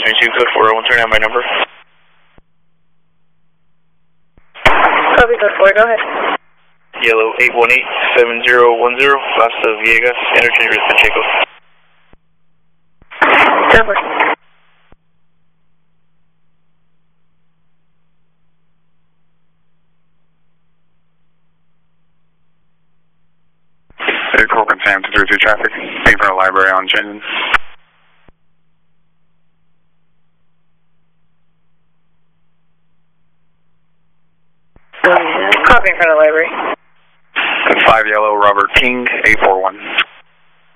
72, code 401, turn on my number. Copy, code 4, go ahead. Yellow 818-7010, Las Viegas, interchange with Pacheco. 10-4. Corcoran Sam 232 traffic. Thank you for the library on Chittenden. Copy in front of the library. 5 yellow Robert King 841.